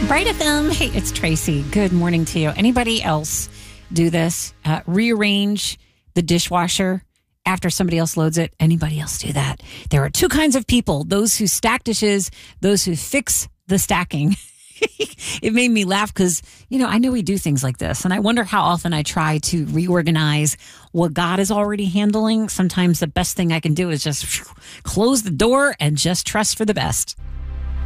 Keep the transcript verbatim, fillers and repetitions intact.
Bright F M. Hey, it's Tracy. Good morning to you. Anybody else do this? Uh, rearrange the dishwasher after somebody else loads it? Anybody else do that? There are two kinds of people: those who stack dishes, those who fix the stacking. It made me laugh because, you know, I know we do things like this, and I wonder how often I try to reorganize what God is already handling. Sometimes the best thing I can do is just close the door and just trust for the best.